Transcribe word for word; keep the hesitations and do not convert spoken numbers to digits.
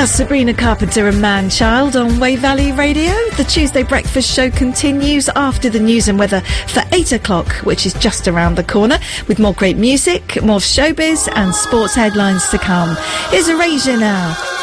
That's Sabrina Carpenter and Man-Child on Wave Valley Radio. The Tuesday Breakfast Show continues after the news and weather for eight o'clock, which is just around the corner, with more great music, more showbiz and sports headlines to come. Here's Erasure now.